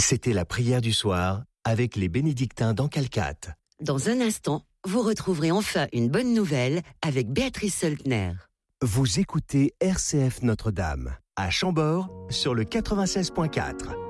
C'était la prière du soir avec les bénédictins d'Ancalcat. Dans un instant, vous retrouverez enfin une bonne nouvelle avec Béatrice Söldner. Vous écoutez RCF Notre-Dame à Chambord sur le 96.4.